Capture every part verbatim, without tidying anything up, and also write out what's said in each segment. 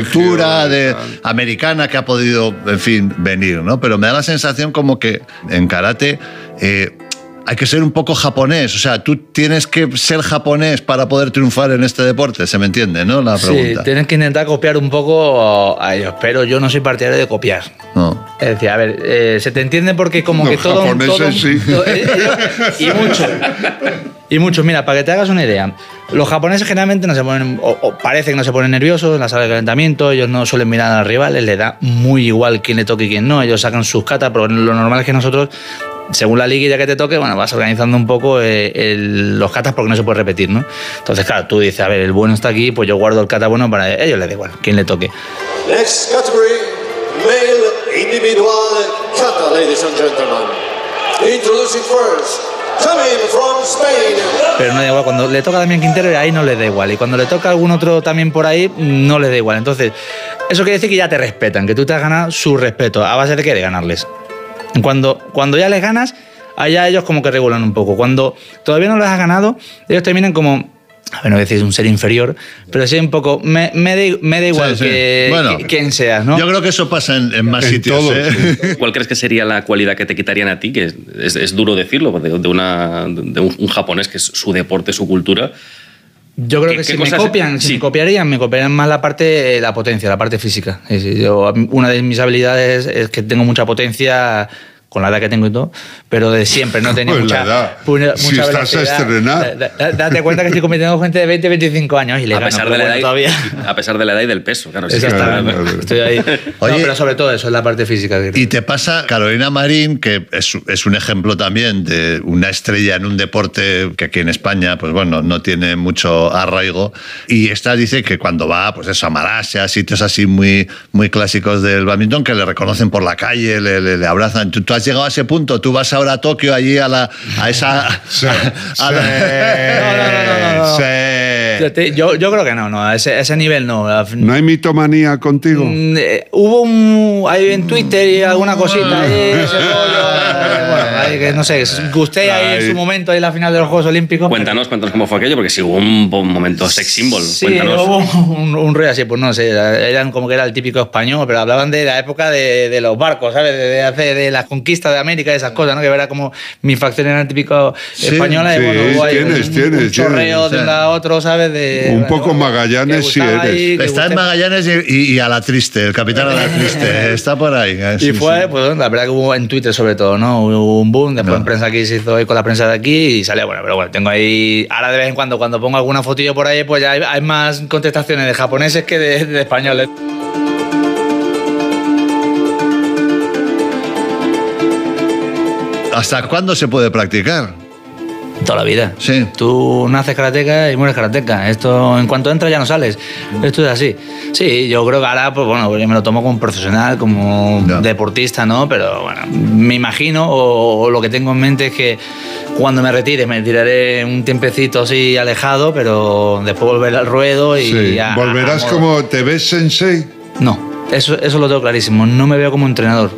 cultura de, americana que ha podido, en fin, venir, ¿no? Pero me da la sensación como que en karate eh, hay que ser un poco japonés. O sea, tú tienes que ser japonés para poder triunfar en este deporte, ¿se me entiende, no? La pregunta. Sí, tienes que intentar copiar un poco a ellos, pero yo no soy partidario de copiar. No. Es decir, a ver, eh, se te entiende porque como no, que todo... japoneses todo, sí. todo eh, eh, y mucho. Y mucho. Mira, para que te hagas una idea, los japoneses generalmente no se ponen, o, o parece que no se ponen nerviosos en la sala de calentamiento, ellos no suelen mirar a los rivales, les da muy igual quién le toque y quién no, ellos sacan sus katas, pero lo normal es que nosotros, según la liguilla que te toque, bueno, vas organizando un poco eh, el, los katas porque no se puede repetir, ¿no? Entonces, claro, tú dices, a ver, el bueno está aquí, pues yo guardo el kata bueno para ellos, les da igual, quién le toque. Next category, male individual kata, ladies and gentlemen. Introducing first, coming from Spain. Pero no da igual, cuando le toca a Damián Quintero, ahí no le da igual. Y cuando le toca a algún otro también por ahí, no le da igual. Entonces, eso quiere decir que ya te respetan, que tú te has ganado su respeto. ¿A base de qué? De ganarles. Cuando, cuando ya les ganas, allá ellos como que regulan un poco. Cuando todavía no les has ganado, ellos terminan como... A ver, no decir un ser inferior, pero sí un poco, me, me, da, me da igual sí, sí. Que, bueno, que, quién seas, ¿no? Yo creo que eso pasa en, en más en sitios. Todos, ¿eh? Sí. ¿Cuál crees que sería la cualidad que te quitarían a ti? Que es, es, es duro decirlo, de, de, una, de un, un japonés que es su deporte, su cultura. Yo creo que si me copian, si sí. me copiarían, me copiarían más la parte, la potencia, la parte física. Yo, una de mis habilidades es que tengo mucha potencia... con la edad que tengo y todo, pero de siempre no tenía pues mucha, edad. mucha si estás velocidad. a estrenar. Da, da, date cuenta que estoy compitiendo con gente de veinte, veinticinco años y le a gano, pesar de la bueno, edad todavía. A pesar de la edad y del peso, claro. Exactamente. Sí, claro. Estoy ahí. Oye, no, pero sobre todo eso es la parte física. Y te pasa Carolina Marín, que es, es un ejemplo también de una estrella en un deporte que aquí en España, pues bueno, no tiene mucho arraigo. Y esta dice que cuando va, pues eso, a Malasia, sitios así muy, muy clásicos del badminton, que le reconocen por la calle, le, le, le abrazan. ¿Tú, tú has llegado a ese punto? Tú vas ahora a Tokio, allí a la a esa sí, a, sí, a la... no, no, no, no, no. Sí. Yo, yo creo que no, no, a ese, a ese nivel no. ¿No hay mitomanía contigo? Mm, eh, hubo un ahí en Twitter y alguna cosita ahí, ese rollo, eh, bueno, ahí, que no sé, gusté ahí en su momento ahí en la final de los Juegos Olímpicos. Cuéntanos, cuéntanos cómo fue aquello, porque sí hubo un momento sex symbol. Sí, cuéntanos. hubo un, un rollo así, pues no sé, eran como que era el típico español, pero hablaban de la época de, de los barcos, ¿sabes? De, de, de, de las conquistas de América y esas cosas, ¿no? Que era como mi facción era el típico sí, española sí, y bueno, hubo ahí tienes, un, tienes, un chorreo tienes, de un lado a otro, ¿sabes? De, un poco bueno, Magallanes si eres. Ahí, está en Magallanes y, y, y a la triste, el capitán a la triste, está por ahí. ¿eh? Sí, y fue, sí. pues la verdad que hubo en Twitter sobre todo, ¿no? Hubo un boom, después no. en prensa aquí se hizo con la prensa de aquí y salió, bueno, pero bueno, tengo ahí, ahora de vez en cuando cuando pongo alguna fotillo por ahí, pues ya hay, hay más contestaciones de japoneses que de, de españoles. ¿Hasta cuándo se puede practicar? Toda la vida. Sí. Tú naces karateca y mueres karateca. Esto, en cuanto entras ya no sales. Esto es así. Sí, yo creo que ahora, pues bueno, yo me lo tomo como profesional, como no. deportista, ¿no? Pero bueno, me imagino, o, o lo que tengo en mente es que cuando me retire, me tiraré un tiempecito así alejado, pero después volver al ruedo y... Sí. A, ¿Volverás a como te ves sensei? No, eso, eso lo tengo clarísimo. No me veo como entrenador.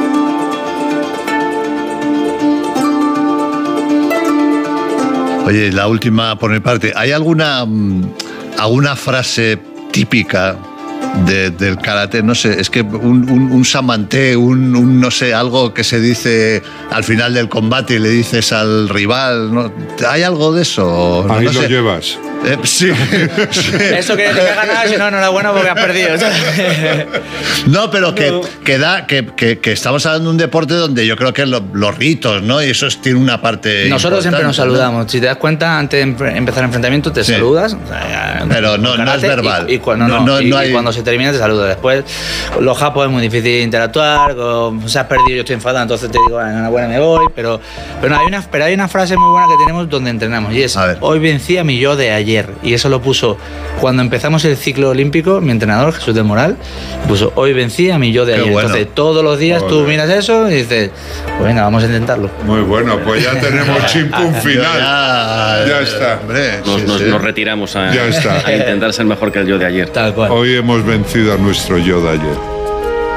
Oye, la última por mi parte. ¿Hay alguna, alguna frase típica de, del karate? No sé, es que un, un, un samante, un, un no sé, algo que se dice al final del combate y le dices al rival, ¿no? ¿Hay algo de eso? Ahí no lo sé. llevas. Eh, sí, sí. Eso quiere decir que has ganado, si no, enhorabuena porque has perdido. No, pero que, No. que, da, que, que, que estamos hablando de un deporte donde yo creo que lo, los ritos, ¿no? Y eso es, tiene una parte Nosotros siempre nos saludamos. ¿No? Si te das cuenta, antes de empezar el enfrentamiento te sí. saludas. O sea, pero no, no es verbal. Y, y, cuando, no, no, y, no hay... y cuando se termina te saludas. Después, los japos es muy difícil interactuar. Con, se has perdido, yo estoy enfadado, entonces te digo, enhorabuena, me voy. Pero, pero, no, hay una, pero hay una frase muy buena que tenemos donde entrenamos y es, hoy vencí a mi yo de ayer. Y eso lo puso cuando empezamos el ciclo olímpico, mi entrenador, Jesús del Moral, puso, hoy vencí a mi yo de Qué ayer. Bueno. Entonces, todos los días Joder. tú miras eso y dices, pues venga, vamos a intentarlo. Muy bueno, pues ya tenemos chimpún final. Ya, ya está. Hombre, nos, sí, nos, sí. nos retiramos a, ya está. a intentar ser mejor que el yo de ayer. Tal cual. Hoy hemos vencido a nuestro yo de ayer.